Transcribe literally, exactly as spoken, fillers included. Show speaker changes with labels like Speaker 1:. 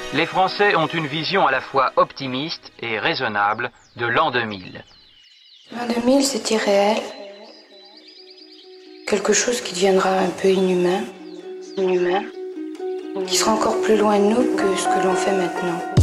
Speaker 1: Les Français ont une vision à la fois optimiste et raisonnable de l'an deux mille.
Speaker 2: L'an deux mille, c'est irréel. Quelque chose qui deviendra un peu inhumain. Inhumain. Qui sera encore plus loin de nous que ce que l'on fait maintenant.